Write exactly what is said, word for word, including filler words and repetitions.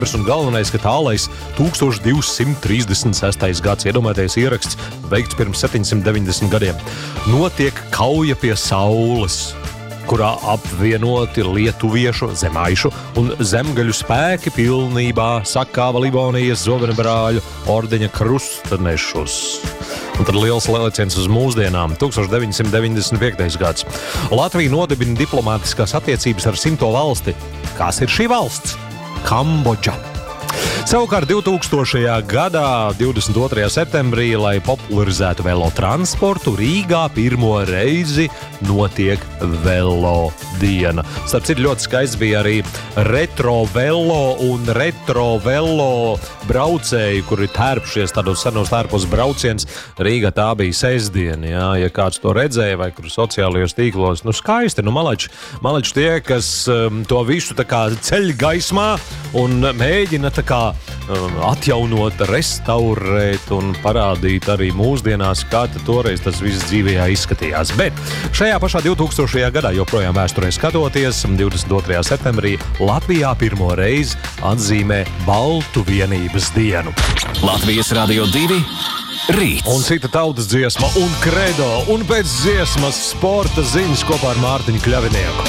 Un galvenais, ka tālais tūkstoš divsimt trīsdesmit sestais gads, iedomājieties, ieraksts veikts pirms septiņsimt deviņdesmit gadiem. Notiek kauja pie saules, kurā apvienoti lietuviešu, zemaišu un zemgaļu spēki pilnībā sakāva Livonijas Zobenbrāļu ordeņa krustnešus. Un tad liels lēciens uz mūsdienām, tūkstoš deviņsimt deviņdesmit piektais gads. Latvija nodibina diplomātiskās attiecības ar simto valsti. Kas ir šī valsts? Kambodža. Savukārt divtūkstošajā gadā, divdesmit otrajā septembrī, lai popularizētu velotransportu, Rīgā pirmo reizi notiek velo diena. Starp citu, ļoti skaists bija arī retro velo un retro velo braucēji, kuri tērpušies tādos senos tērpos brauciens. Rīgā tā bija sestdiena, jā, ja kāds to redzēja vai kur sociālajos tīklos. Nu, skaisti, nu, malači, malači tie, kas um, to visu tā kā ceļ gaismā un mēģina tā kā um, atjaunot, restaurēt un parādīt arī mūsdienās, kā toreiz tas viss dzīvējā izskatījās. Bet šajā pašā divtūkstošajā gadā, joprojām vēsturē skatoties, divdesmit otrajā septembrī Latvijā pirmo reizi atzīmē Baltu vienības dienu. Latvijas Radio divi rīts. Un cita tautas dziesma un kredo, un pēc dziesmas sporta ziņas kopā ar Mārtiņu Kļavinieku.